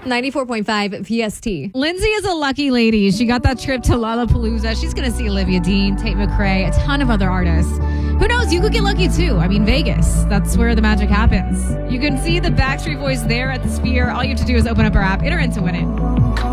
94.5 PST. Lindsay is a lucky lady. She got that trip to Lollapalooza. She's going to see Olivia Dean, Tate McRae, a ton of other artists. Who knows? You could get lucky too. I mean, Vegas. That's where the magic happens. You can see the Backstreet Boys there at the Sphere. All you have to do is open up our app, enter in to win it.